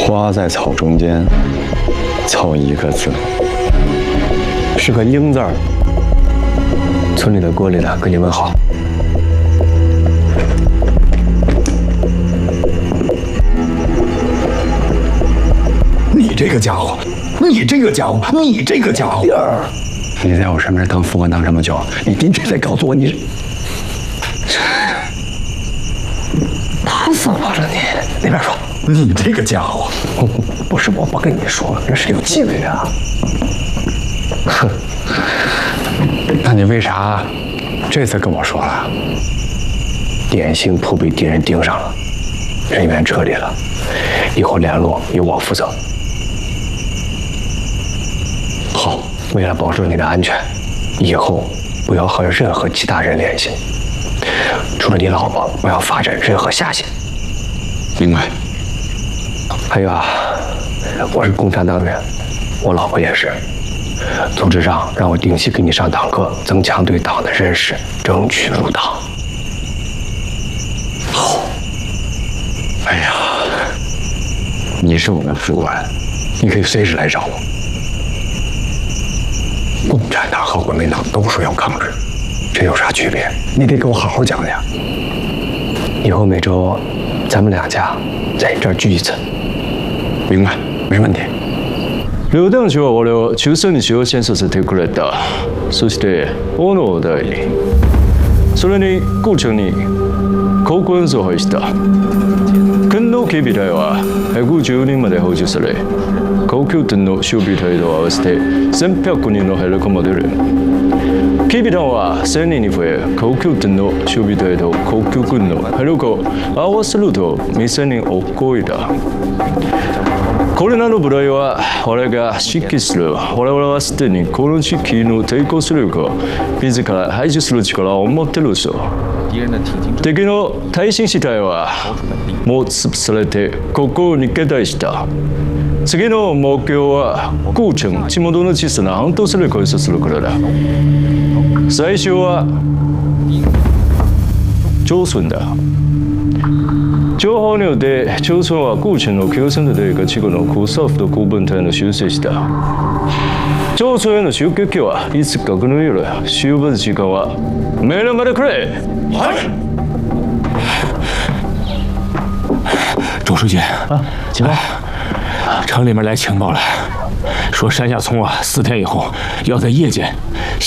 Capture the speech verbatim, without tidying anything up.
花在草中间，凑一个字， 是个英字儿。村里的、锅里的，跟你问好。 你这个家伙，你这个家伙，你这个家伙！ 你在我身边当副官当这么久，你今天再告诉我你……打死我了你！那边说。 你这个家伙， 不是我不跟你说，这是有纪律啊！哼，那你为啥这次跟我说了？典型铺被敌人盯上了，人员撤离了，以后联络由我负责。好，为了保证你的安全，以后不要和任何其他人联系，除了你老婆，不要发展任何下线。 明白。 还有啊，我是共产党员，我老婆也是。组织上让我定期给你上党课，增强对党的认识，争取入党。 好。哎呀，你是我们副官，你可以随时来找我。共产党和国民党都说要抗日，这有啥区别？你得给我好好讲讲。 以后每周咱们两家在这儿聚一次。 明白，没問題。 両団長は俺を中佐に昇進させてくれた。そして小野大に、それに校長に高校演奏をした。県の警備隊はひゃくじゅうにんまで補充され、高級店の守備隊と合わせてせんひゃくにんのヘリコムが出る。警備団はせんにんに増え、高級店の守備隊と高級軍のヘリコムを合わせるとにせんにんを超えた。 これらの部隊は俺が指揮する。我々はすでにこの地域の抵抗勢力を自ら排除する力を持っているぞ。敵の耐震地帯はもう潰されてここに下隊した。次の目標は高知地元の小さな半島勢力を封鎖するからだ。最初は長村だ。 情報によって町村は高知のきゅうせん隊が地区の高佐府と高分隊の修正した。町村への襲撃はいつかこの夜、終盤時間は命令までくれ。はい。 周书记啊，警报！城里面来情报了，说山下聪啊，四天以后要在夜间